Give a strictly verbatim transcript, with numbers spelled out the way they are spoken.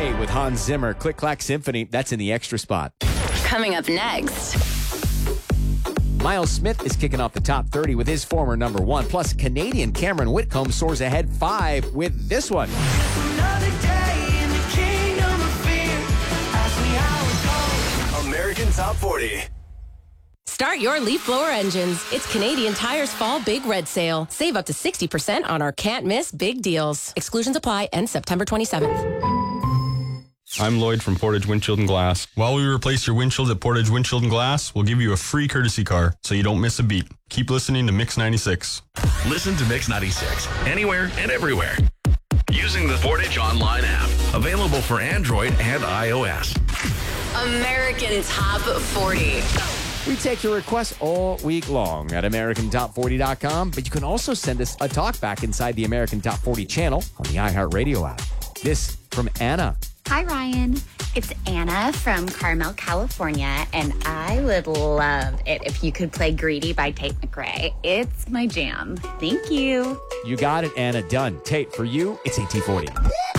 Day with Hans Zimmer. Click Clack Symphony. That's in the extra spot. Coming up next. Miles Smith is kicking off the top thirty with his former number one. Plus, Canadian Cameron Whitcomb soars ahead five with this one. Another day in the kingdom of fear. Ask me how it goes. American Top forty. Start your Leaf Blower engines. It's Canadian Tire's Fall Big Red Sale. Save up to sixty percent on our can't-miss big deals. Exclusions apply. End September twenty-seventh. I'm Lloyd from Portage Windshield and Glass. While we replace your windshields at Portage Windshield and Glass, we'll give you a free courtesy car so you don't miss a beat. Keep listening to Mix ninety-six. Listen to Mix ninety-six anywhere and everywhere using the Portage Online app. Available for Android and iOS. American Top forty. We take your requests all week long at American Top forty dot com, but you can also send us a talkback inside the American Top forty channel on the iHeartRadio app. This from Anna. Hi, Ryan. It's Anna from Carmel, California, and I would love it if you could play Greedy by Tate McRae. It's my jam. Thank you. You got it, Anna. Done. Tate, for you, it's A T forty.